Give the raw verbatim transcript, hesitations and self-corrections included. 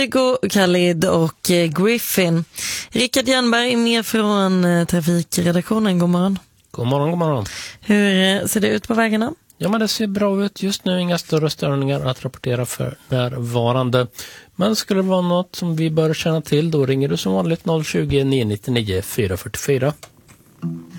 Hugo, Khalid och Griffin. Rickard Jernberg är med från trafikredaktionen. God morgon. God morgon, god morgon. Hur ser det ut på vägarna? Ja, men det ser bra ut. Just nu inga större störningar att rapportera för närvarande. Men skulle det vara något som vi bör känna till, då ringer du som vanligt noll tjugo, nio nio nio, fyra fyra fyra.